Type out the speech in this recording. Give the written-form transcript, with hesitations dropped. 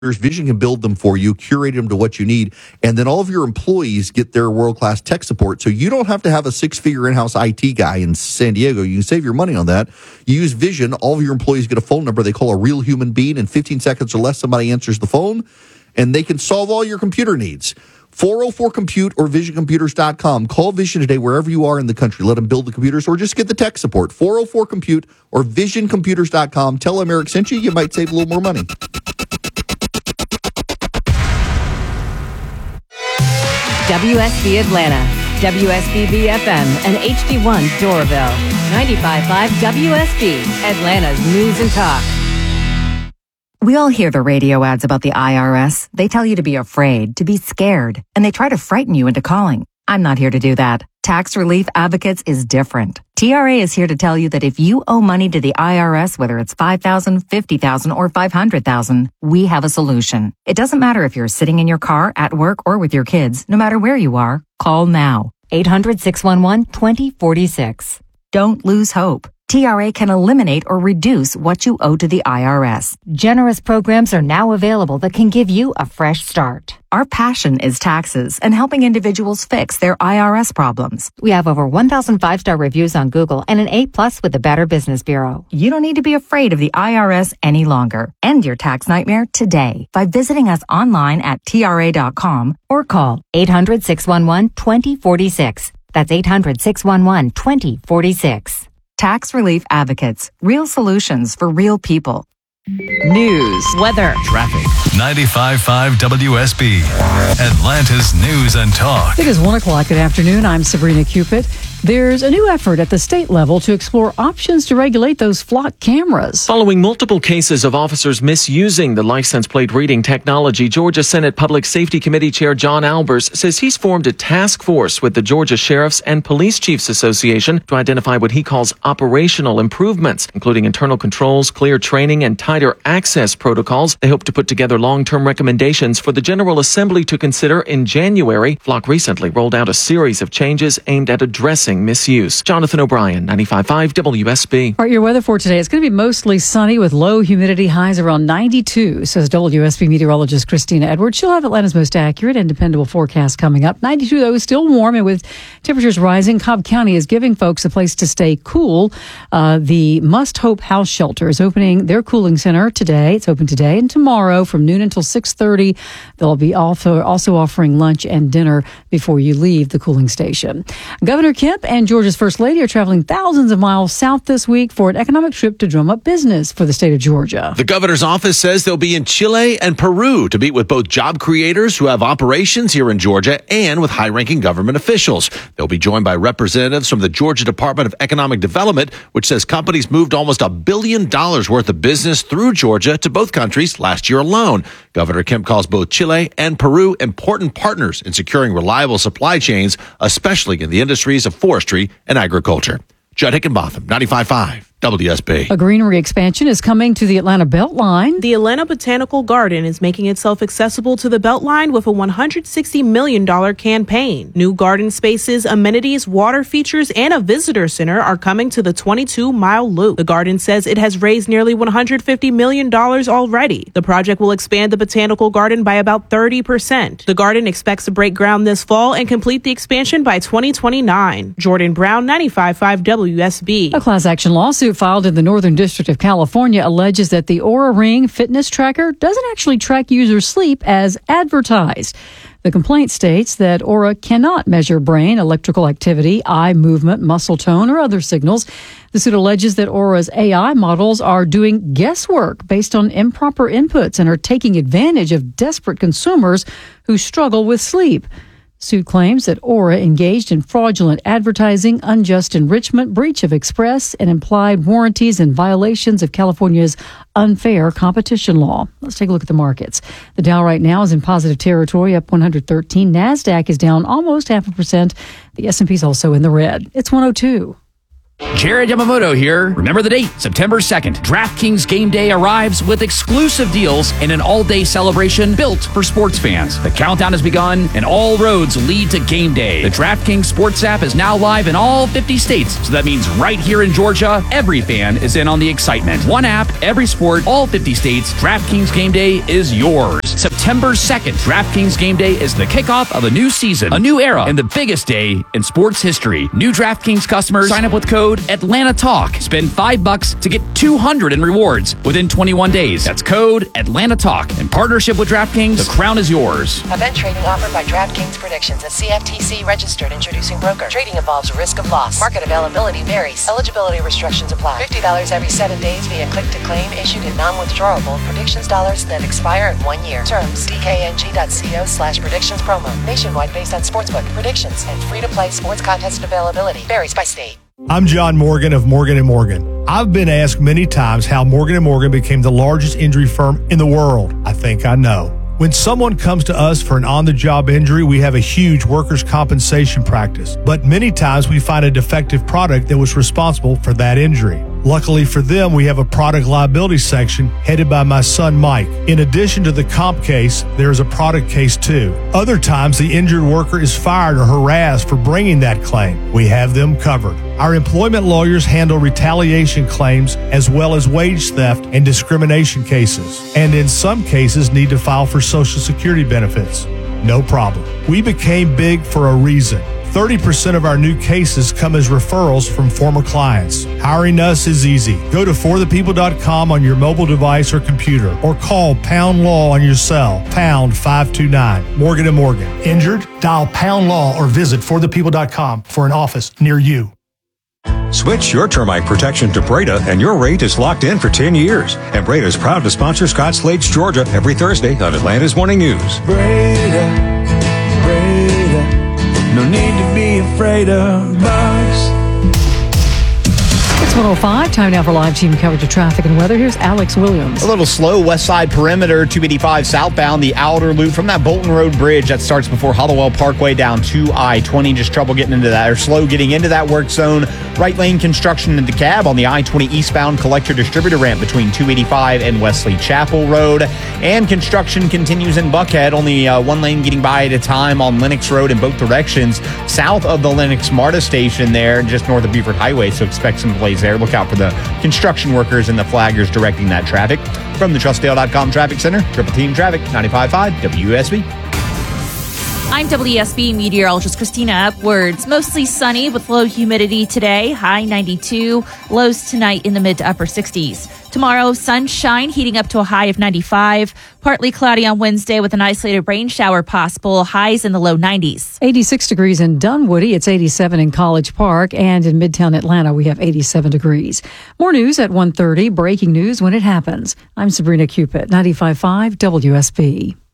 Vision can build them for you, curate them to what you need, and then all of your employees get their world-class tech support. So you don't have to have a six-figure in-house IT guy in San Diego. You can save your money on that. You use Vision. All of your employees get a phone number they call a real human being. In 15 seconds or less, somebody answers the phone, and they can solve all your computer needs. 404-COMPUTE or visioncomputers.com. Call Vision today wherever you are in the country. Let them build the computers or just get the tech support. 404-COMPUTE or visioncomputers.com. Tell them Eric sent you. You might save a little more money. WSB Atlanta, WSBB FM, and HD1 Doraville. 95.5 WSB, Atlanta's News and Talk. We all hear the radio ads about the IRS. They tell you to be afraid, to be scared, and they try to frighten you into calling. I'm not here to do that. Tax Relief Advocates is different. TRA is here to tell you that if you owe money to the IRS, whether it's $5,000, $50,000, or $500,000, we have a solution. It doesn't matter if you're sitting in your car, at work, or with your kids. No matter where you are, call now. 800-611-2046. Don't lose hope. TRA can eliminate or reduce what you owe to the IRS. Generous programs are now available that can give you a fresh start. Our passion is taxes and helping individuals fix their IRS problems. We have over 1,000 five-star reviews on Google and an A+ with the Better Business Bureau. You don't need to be afraid of the IRS any longer. End your tax nightmare today by visiting us online at TRA.com or call 800-611-2046. That's 800-611-2046. Tax Relief Advocates. Real solutions for real people. News, weather, traffic. 95.5 WSB, Atlanta's News and Talk. It is 1 o'clock. Good afternoon. I'm Sabrina Cupid. There's a new effort at the state level to explore options to regulate those flock cameras. Following multiple cases of officers misusing the license plate reading technology, Georgia Senate Public Safety Committee Chair John Albers says he's formed a task force with the Georgia Sheriffs and Police Chiefs Association to identify what he calls operational improvements, including internal controls, clear training, and tighter access protocols. They hope to put together long-term recommendations for the General Assembly to consider in January. Flock recently rolled out a series of changes aimed at addressing misuse. Jonathan O'Brien, 95.5 WSB. All right, your weather for today. It's going to be mostly sunny with low humidity, highs around 92, says WSB meteorologist Christina Edwards. She'll have Atlanta's most accurate and dependable forecast coming up. 92, though, is still warm, and with temperatures rising, Cobb County is giving folks a place to stay cool. The Must Hope House Shelter is opening their cooling center today. It's open today and tomorrow from noon until 6:30. They'll be also offering lunch and dinner before you leave the cooling station. Governor Kemp and Georgia's First Lady are traveling thousands of miles south this week for an economic trip to drum up business for the state of Georgia. The governor's office says they'll be in Chile and Peru to meet with both job creators who have operations here in Georgia and with high-ranking government officials. They'll be joined by representatives from the Georgia Department of Economic Development, which says companies moved almost $1 billion worth of business through Georgia to both countries last year alone. Governor Kemp calls both Chile and Peru important partners in securing reliable supply chains, especially in the industries of forestry and agriculture. Judd Hickenbotham, 95.5 WSB. A greenery expansion is coming to the Atlanta Beltline. The Atlanta Botanical Garden is making itself accessible to the Beltline with a $160 million campaign. New garden spaces, amenities, water features, and a visitor center are coming to the 22-mile loop. The garden says it has raised nearly $150 million already. The project will expand the Botanical Garden by about 30%. The garden expects to break ground this fall and complete the expansion by 2029. Jordan Brown, 95.5 WSB. A class action lawsuit filed in the Northern District of California alleges that the Oura Ring fitness tracker doesn't actually track users' sleep as advertised. The complaint states that Oura cannot measure brain, electrical activity, eye movement, muscle tone, or other signals. The suit alleges that Aura's AI models are doing guesswork based on improper inputs and are taking advantage of desperate consumers who struggle with sleep. Suit claims that Oura engaged in fraudulent advertising, unjust enrichment, breach of express and implied warranties, and violations of California's unfair competition law. Let's take a look at the markets. The Dow right now is in positive territory, up 113. NASDAQ is down almost 0.5%. The S&P is also in the red. It's 102. Jared Yamamoto here. Remember the date, September 2nd. DraftKings Game Day arrives with exclusive deals and an all-day celebration built for sports fans. The countdown has begun, and all roads lead to Game Day. The DraftKings Sports app is now live in all 50 states, so that means right here in Georgia, every fan is in on the excitement. One app, every sport, all 50 states. DraftKings Game Day is yours. September 2nd, DraftKings Game Day is the kickoff of a new season, a new era, and the biggest day in sports history. New DraftKings customers sign up with code Atlanta Talk. Spend $5 to get $200 in rewards within 21 days. That's code Atlanta Talk. In partnership with DraftKings, the crown is yours. Event trading offered by DraftKings Predictions, a CFTC registered introducing broker. Trading involves risk of loss. Market availability varies. Eligibility restrictions apply. $50 every 7 days via click to claim, issued in non-withdrawable predictions dollars that expire in 1 year. Terms dkng.co/predictions promo. Nationwide based on sportsbook predictions and free-to-play sports contest availability. Varies by state. I'm John Morgan of Morgan & Morgan. I've been asked many times how Morgan & Morgan became the largest injury firm in the world. I think I know. When someone comes to us for an on-the-job injury, we have a huge workers' compensation practice. But many times we find a defective product that was responsible for that injury. Luckily for them, we have a product liability section headed by my son, Mike. In addition to the comp case, there is a product case too. Other times, the injured worker is fired or harassed for bringing that claim. We have them covered. Our employment lawyers handle retaliation claims as well as wage theft and discrimination cases, and in some cases need to file for Social Security benefits. No problem. We became big for a reason. 30% of our new cases come as referrals from former clients. Hiring us is easy. Go to forthepeople.com on your mobile device or computer, or call Pound Law on your cell, pound 529. Morgan & Morgan. Injured? Dial Pound Law or visit forthepeople.com for an office near you. Switch your termite protection to Breda, and your rate is locked in for 10 years. And Breda is proud to sponsor Scott Slade's Georgia every Thursday on Atlanta's Morning News. Breda. No need to be afraid of bugs. It's 1:05. Time now for live team coverage of traffic and weather. Here's Alex Williams. A little slow west side perimeter, 285 southbound, the outer loop from that Bolton Road bridge that starts before Hollowell Parkway down to I-20. Just trouble getting into that, or slow getting into that work zone. Right lane construction in DeKalb on the I-20 eastbound collector distributor ramp between 285 and Wesley Chapel Road. And construction continues in Buckhead, only one lane getting by at a time on Lennox Road in both directions, south of the Lennox MARTA station there, just north of Beaufort Highway, so expect some delays there. Look out for the construction workers and the flaggers directing that traffic. From the TrustDale.com Traffic Center, Triple Team Traffic, 95.5 WSB. I'm WSB meteorologist Christina Upwards. Mostly sunny with low humidity today, high 92, lows tonight in the mid to upper 60s. Tomorrow, sunshine heating up to a high of 95. Partly cloudy on Wednesday with an isolated rain shower possible, highs in the low 90s. 86 degrees in Dunwoody. It's 87 in College Park. And in Midtown Atlanta, we have 87 degrees. More news at 1:30. Breaking news when it happens. I'm Sabrina Cupid, 95.5 WSB.